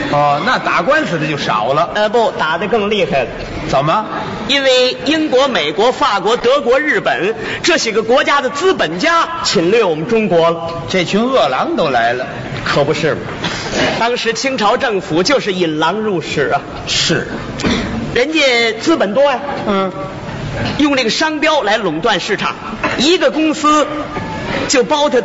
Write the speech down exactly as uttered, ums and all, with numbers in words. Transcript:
哦，那打官司的就少了。 呃，不，打得更厉害了。 怎么？ 因为英国、美国、法国、德国、日本这些个国家的资本家侵略我们中国了。 这群饿狼都来了。 可不是嘛！当时清朝政府就是引狼入室啊。 是。 人家资本多呀。 嗯。 用这个商标来垄断市场，一个公司就包他